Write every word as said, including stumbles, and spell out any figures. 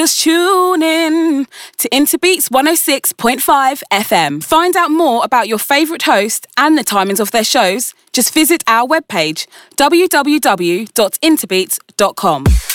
Just tune in to Interbeats one oh six point five F M. Find out more about your favourite host and the timings of their shows. Just visit our webpage, w w w dot interbeats dot com.